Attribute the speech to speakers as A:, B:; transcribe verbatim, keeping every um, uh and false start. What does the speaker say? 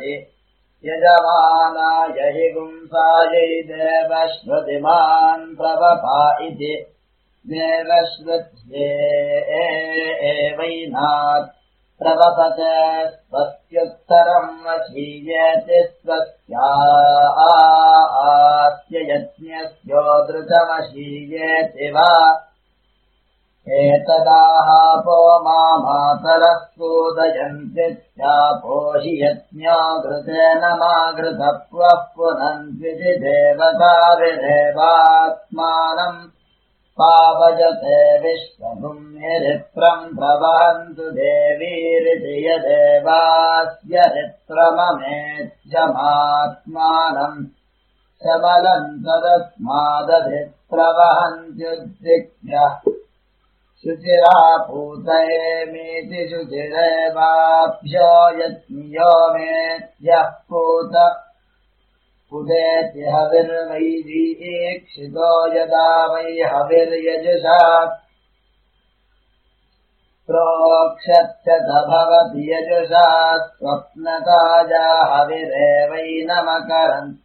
A: यजमानाय हि गुंसायै देवश्रुतिमान् प्रवपा इति देवश्रुत्ये एवैनात् प्रवपते स्वस्त्युत्तरम् वशीयेति स्वस्यास्य यज्ञस्यो धृतमशीयेति वा एतदाहापो मामातरः सूदयन्ति स्यापोषि यज्ञो घृतेन माघृतप्वः पुनन्त्विति देवताभिरेवात्मानम् पावजते विश्वभूम्यरित्रम् प्रवहन्तु देवीरिति यदेवास्य रित्रममेध्यमात्मानम् शमलम् तदस्मादधिप्रवहन्त्युद्दिग्भ्यः शुचिरापूतयेमीति शुचिरेवाभ्यो यज्ञो मेध्यः पूत उदेति हविर्वैदीक्षितो यदा वै हविर्यजुषा प्रोक्षस्य स भवति यजुषा स्वप्नताजा हविरेवैनमकरन्